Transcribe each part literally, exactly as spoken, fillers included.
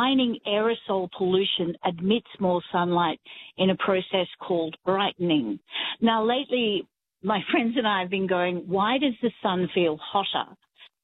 declining aerosol pollution admits more sunlight in a process called brightening. Now, lately, my friends and I have been going, why does the sun feel hotter?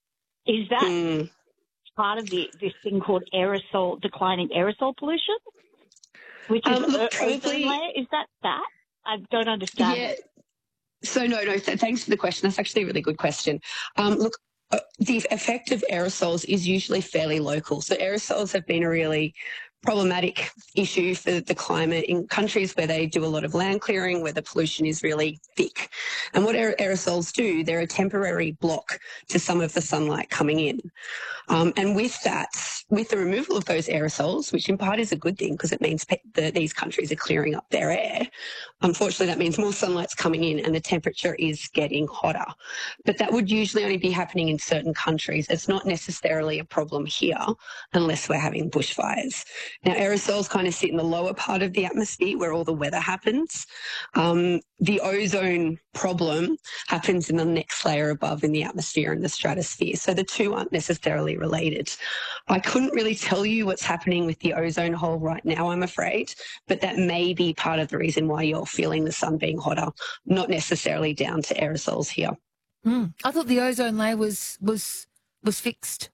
Is that Mm. part of the this thing called aerosol, declining aerosol pollution, which is Um, look, o- probably, ozone layer? Is that that? I don't understand yeah. it. So no, no, th- thanks for the question. That's actually a really good question. Um, look, uh, the effect of aerosols is usually fairly local. So aerosols have been a really problematic issue for the climate in countries where they do a lot of land clearing, where the pollution is really thick. And what aer- aerosols do, they're a temporary block to some of the sunlight coming in. Um, and with that, with the removal of those aerosols, which in part is a good thing because it means pe- that these countries are clearing up their air, unfortunately that means more sunlight's coming in and the temperature is getting hotter. But that would usually only be happening in certain countries. It's not necessarily a problem here unless we're having bushfires. Now, aerosols kind of sit in the lower part of the atmosphere where all the weather happens. Um, the ozone problem happens in the next layer above in the atmosphere and the stratosphere. So the two aren't necessarily related. I couldn't really tell you what's happening with the ozone hole right now, I'm afraid, but that may be part of the reason why you're feeling the sun being hotter, not necessarily down to aerosols here. Mm. I thought the ozone layer was was was fixed.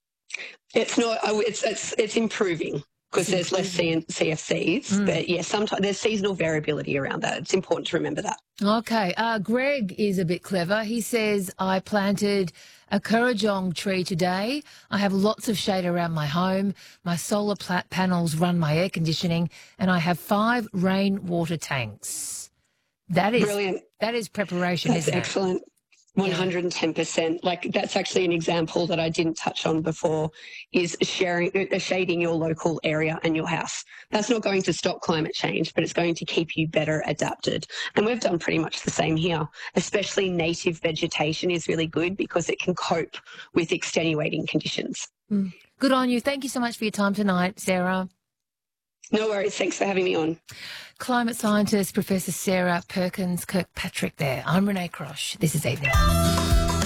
It's not, oh, it's, it's, it's improving because there's less C F Cs, Mm. but yeah, sometimes there's seasonal variability around that. It's important to remember that. Okay. Uh, Greg is a bit clever. He says, I planted a Kurrajong tree today. I have lots of shade around my home. My solar pla- panels run my air conditioning, and I have five rainwater tanks. That is Brilliant. That is preparation, That's isn't excellent. one hundred ten percent. Like that's actually an example that I didn't touch on before is sharing, uh, shading your local area and your house. That's not going to stop climate change, but it's going to keep you better adapted. And we've done pretty much the same here. Especially native vegetation is really good because it can cope with extenuating conditions. Mm. Good on you. Thank you so much for your time tonight, Sarah. No worries. Thanks for having me on. Climate scientist Professor Sarah Perkins Kirkpatrick there. I'm Renee Crosh. This is Evening.